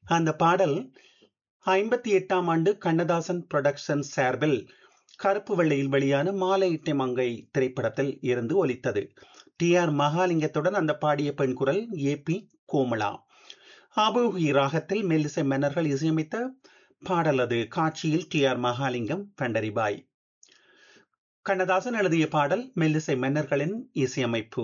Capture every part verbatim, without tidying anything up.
அந்த பாடல் ஐம்பத்தி எட்டாம் ஆண்டு கண்ணதாசன் புரொடக்ஷன் சார்பில் கருப்பு வெள்ளையில் வெளியான மாலையிட்ட மங்கை திரைப்படத்தில் இருந்து ஒலித்தது. டி ஆர் மகாலிங்கத்துடன் அந்த பாடிய பெண் குரல் ஏ பி கோமலா. ஆபூகி ராகத்தில் மெல்லிசை மன்னர்கள் இசையமைத்த பாடல் அது. காட்சியில் டி ஆர் மகாலிங்கம், பண்டரிபாய். கண்ணதாசன் எழுதிய பாடல், மெல்லிசை மன்னர்களின் இசையமைப்பு.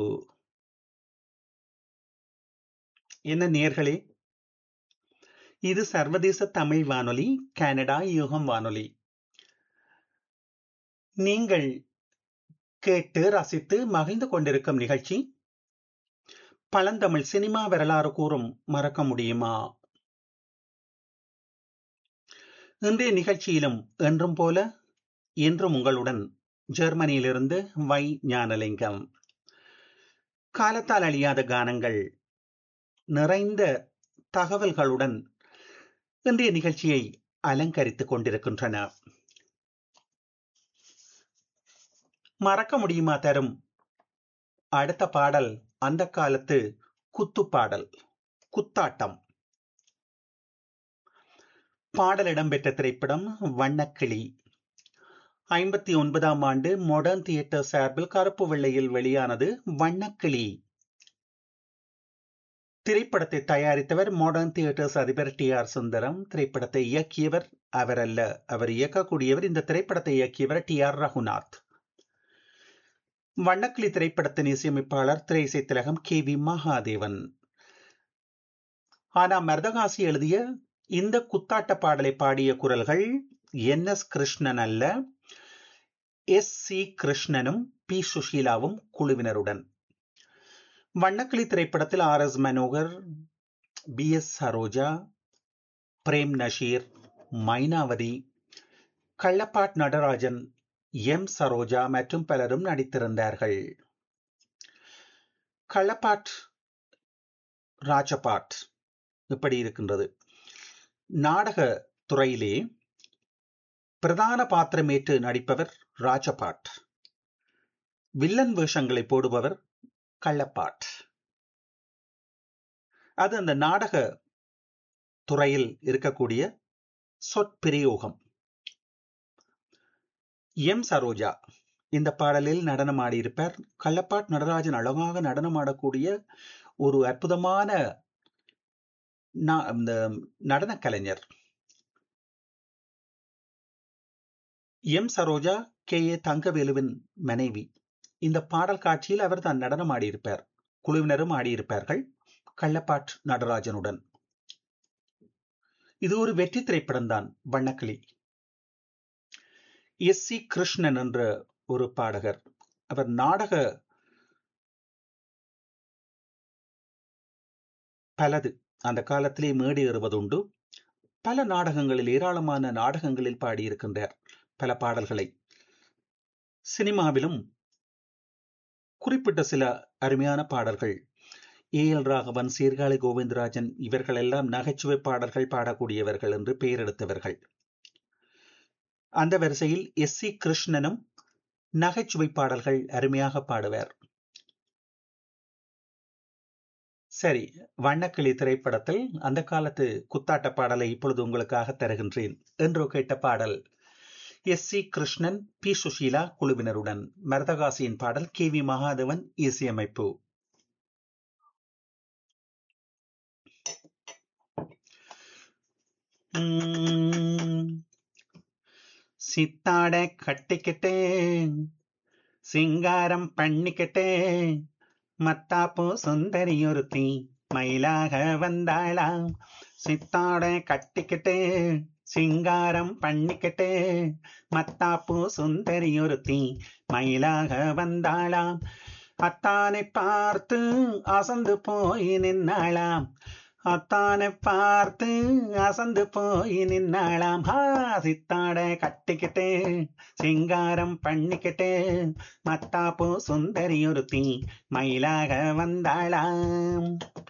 என்ன நேர்களே, இது சர்வதேச தமிழ் வானொலி, கனடா யுகம் வானொலி. நீங்கள் கேட்டு ரசித்து மகிழ்ந்து கொண்டிருக்கும் நிகழ்ச்சி பழந்தமிழ் சினிமா வரலாறு கூறும் மறக்க முடியுமா. இன்றைய நிகழ்ச்சியிலும் என்றும் போல இன்றும் உங்களுடன் ஜெர்மனியிலிருந்து வை ஞானலிங்கம். காலத்தால் அழியாத கானங்கள் நிறைந்த தகவல்களுடன் இன்றைய நிகழ்ச்சியை அலங்கரித்துக் கொண்டிருக்கின்றன. மறக்க முடியுமா தரும் அடுத்த பாடல் அந்த காலத்து குத்து பாடல், குத்தாட்டம். பாடல் இடம்பெற்ற திரைப்படம் வண்ணக்கிளி. ஐம்பத்தி ஒன்பதாம் ஆண்டு மாடர்ன் தியேட்டர் சார்பில் கருப்பு வெள்ளையில் வெளியானது வண்ணக்கிளி. திரைப்படத்தை தயாரித்தவர் மாடர்ன் தியேட்டர்ஸ் அதிபர் டி ஆர் சுந்தரம். திரைப்படத்தை இயக்கியவர் அவர் அல்ல, அவர் இயக்கக்கூடியவர். இந்த திரைப்படத்தை இயக்கியவர் டி ஆர் ரகுநாத். வண்ணக்கிளி திரைப்படத்தின் இசையமைப்பாளர் திரைசை திலகம் கே வி மகாதேவன். ஆனா மர்தகாசி எழுதிய இந்த குத்தாட்ட பாடலை பாடிய குரல்கள் என் எஸ் கிருஷ்ணன் அல்ல, எஸ் சி கிருஷ்ணனும் பி சுஷீலாவும் குழுவினருடன். வண்ணக்கிளி திரைப்படத்தில் R S Manohar, B S Saroja, frame Nazeer, Mynavathi, Kallapart Natarajan, M Saroja மற்றும் பலரும் நடித்திருந்தார்கள். கள்ளப்பாட் ராஜபாட் இப்படி இருக்கின்றது. நாடக துறையிலே பிரதான பாத்திரமேற்று நடிப்பவர் ராஜபாட், வில்லன் வேஷங்களை போடுபவர் கள்ளப்பாட். அது அந்த நாடக துறையில் இருக்கக்கூடிய சொற்பிரயோகம். எம் சரோஜா இந்த பாடலில் நடனம் ஆடியிருப்பார். கள்ளப்பாட் நடராஜன் அழகாக நடனமாடக்கூடிய ஒரு அற்புதமான நடன கலைஞர். எம் சரோஜா கே ஏ தங்கவேலுவின் மனைவி. இந்த பாடல் காட்சியில் அவர் தான் நடனம் ஆடியிருப்பார். குழுவினரும் ஆடியிருப்பார்கள் கள்ளப்பாட் நடராஜனுடன். இது ஒரு வெற்றி திரைப்படம் தான் வண்ணக்கிளி. எஸ் சி கிருஷ்ணன் என்ற ஒரு பாடகர், அவர் நாடக பலது அந்த காலத்திலே மேடை ஏறுவதுண்டு. பல நாடகங்களில், ஏராளமான நாடகங்களில் பாடியிருக்கின்றார் பல பாடல்களை. சினிமாவிலும் குறிப்பிட்ட சில அருமையான பாடல்கள். ஏ எல் ராகவன், சீர்காழி கோவிந்தராஜன் இவர்கள் எல்லாம் நகைச்சுவை பாடல்கள் பாடக்கூடியவர்கள் என்று பெயர் எடுத்தவர்கள். அந்த வரிசையில் எஸ் சி கிருஷ்ணனும் நகைச்சுவை பாடல்கள் அருமையாக பாடுவார். சரி, வண்ணக்கிளி திரைப்படத்தில் அந்த காலத்து குத்தாட்ட பாடலை இப்பொழுது உங்களுக்காக தருகின்றேன். என்றோ கேட்ட பாடல் S C Krishnan, B Sushila குழுவினருடன். மர்தகாசியின் பாடல், கே வி மகாதேவன் இசையமைப்பு. சித்தாட கட்டிக்கிட்டே சிங்காரம் பண்ணிக்கிட்டே மத்தாப்பூ சுந்தரி ஒருத்தி மயிலாக வந்தாளாம். சித்தாட கட்டிக்கிட்டே சிங்காரம் பண்ணிக்கிட்டே மத்தாப்பூ சுந்தரி ஒருத்தி மயிலாக வந்தாளாம். அத்தானை பார்த்து அசந்து போய் நின்னாளாம். அத்தானை பார்த்து அசந்து போய் நின்னாளாம். ஹா, சித்தாட கட்டிக்கிட்டே சிங்காரம் பண்ணிக்கிட்டே மத்தாப்பூ சுந்தரி ஒருத்தி மயிலாக வந்தாளாம்.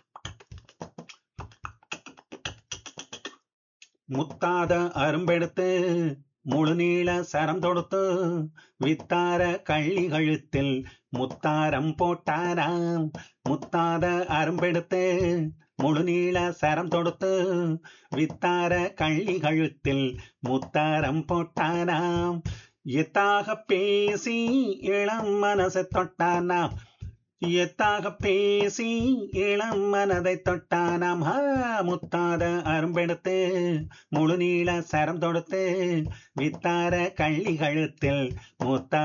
முத்தாத அரும்பெடுத்து முழு நீள சரம் தொடுத்து வித்தார கள்ளி கழுத்தில் முத்தாரம் போட்டாராம். முத்தாத அரும்பெடுத்து முழுநீள சரம் தொடுத்து வித்தார கள்ளி கழுத்தில் முத்தாரம் போட்டானாம். எத்தாக பேசி இளம் மனசை தொட்டானாம். எத்தாக பேசி இளம் மனதை தொட்டானாம். ஆ, முத்தாத அரும்பெடுத்து முழுநீள சரம் தொடுத்து வித்தார கள்ளி கழுத்தில் முத்தார